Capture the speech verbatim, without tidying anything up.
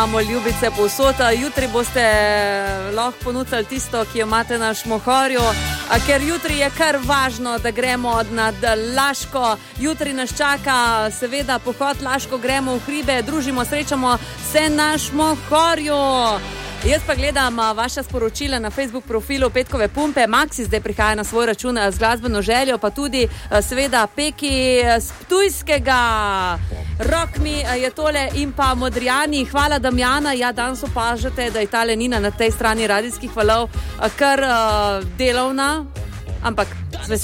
Imamo ljubice povsod, jutri boste lahko ponudili tisto, ki jo imate na Šmohorju, ker jutri je kar važno, da gremo nad Laško. Jutri nas čaka seveda pohod Laško, gremo v hribe, družimo, srečamo se na Šmohorju. Jaz pa gledam vaša sporočila na Facebook profilu Petkove pumpe. Maxi zdaj prihaja na svoj račun z glasbeno željo, pa tudi seveda Peki z Ptujskega. Rock mi je tole in pa Modrijani. Hvala Damjana. Ja, danes opažate, da je tale Nina na tej strani radijskih valov kar uh, delovna, ampak